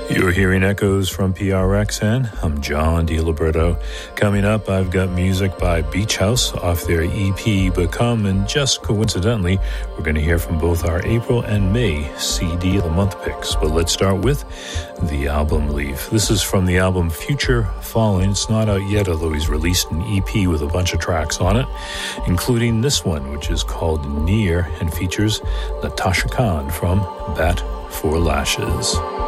You're hearing echoes from PRXN. I'm John DiLiberto. Coming up, I've got music by Beach House off their EP Become, and just coincidentally, we're going to hear from both our April and May CD of the Month picks. But let's start with the album Leave. This is from the album Future Falling. It's not out yet, although he's released an EP with a bunch of tracks on it, including this one, which is called Near and features Natasha Khan from Bat for Lashes.